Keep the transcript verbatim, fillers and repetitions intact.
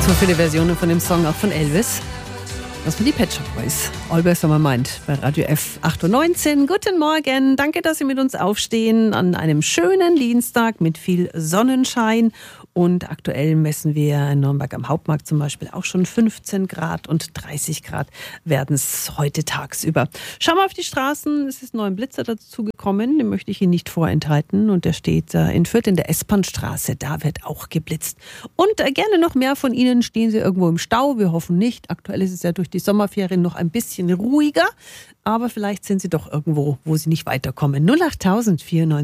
So viele Versionen von dem Song, auch von Elvis. Das waren die Pet Shop Boys. All by Summer Mind bei Radio F acht Uhr neunzehn. Guten Morgen. Danke, dass Sie mit uns aufstehen an einem schönen Dienstag mit viel Sonnenschein. Und aktuell messen wir in Nürnberg am Hauptmarkt zum Beispiel auch schon fünfzehn Grad und dreißig Grad werden es heute tagsüber. Schauen wir auf die Straßen. Es ist ein neuer Blitzer dazu gekommen. Den möchte ich Ihnen nicht vorenthalten. Und der steht in Fürth in der S-Bahn-Straße. Da wird auch geblitzt. Und gerne noch mehr von Ihnen. Stehen Sie irgendwo im Stau? Wir hoffen nicht. Aktuell ist es ja durch die Sommerferien noch ein bisschen ruhiger. Aber vielleicht sind Sie doch irgendwo, wo Sie nicht weiterkommen. null acht tausend vierundneunzig